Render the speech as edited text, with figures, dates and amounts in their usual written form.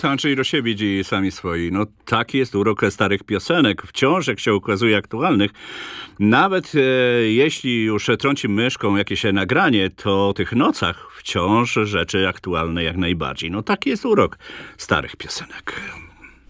Andrzej Rosiewicz i Sami Swoi. No taki jest urok starych piosenek. Wciąż, jak się okazuje, aktualnych. Nawet jeśli już trąci myszką jakieś nagranie, to o tych nocach wciąż rzeczy aktualne jak najbardziej. No taki jest urok starych piosenek.